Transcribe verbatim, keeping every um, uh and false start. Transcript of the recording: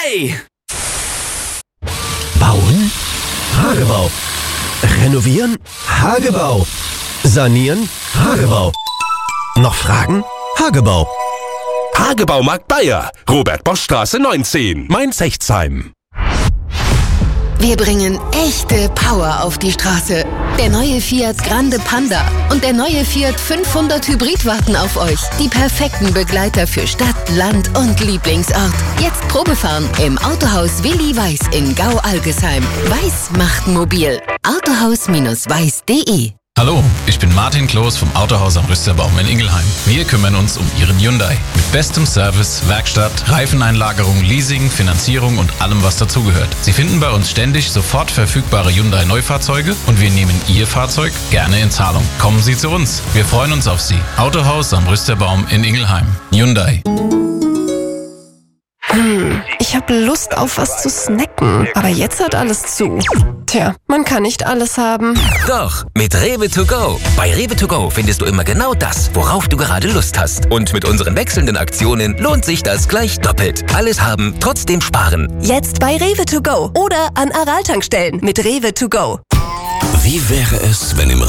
Hyundai. Bauen? Hagebau. Renovieren? Hagebau. Sanieren? Hagebau. Noch Fragen? Hagebau. Hagebaumarkt Bayer, Robert-Bosch-Straße neunzehn, Mainz-Hechtsheim. Wir bringen echte Power auf die Straße. Der neue Fiat Grande Panda und der neue Fiat fünfhundert Hybrid warten auf euch. Die perfekten Begleiter für Stadt, Land und Lieblingsort. Jetzt Probefahren im Autohaus Willi Weiß in Gau-Algesheim. Weiß macht mobil. autohaus Bindestrich weiß punkt de. Hallo, ich bin Martin Kloß vom Autohaus am Rüsterbaum in Ingelheim. Wir kümmern uns um Ihren Hyundai. Mit bestem Service, Werkstatt, Reifeneinlagerung, Leasing, Finanzierung und allem, was dazugehört. Sie finden bei uns ständig sofort verfügbare Hyundai-Neufahrzeuge und wir nehmen Ihr Fahrzeug gerne in Zahlung. Kommen Sie zu uns. Wir freuen uns auf Sie. Autohaus am Rüsterbaum in Ingelheim. Hyundai. Hm, ich habe Lust auf was zu snacken, aber jetzt hat alles zu. Tja, man kann nicht alles haben. Doch, mit Rewe to go. Bei Rewe to go findest du immer genau das, worauf du gerade Lust hast. Und mit unseren wechselnden Aktionen lohnt sich das gleich doppelt. Alles haben, trotzdem sparen. Jetzt bei Rewe to go oder an Aral-Tankstellen mit Rewe to go. Wie wäre es, wenn im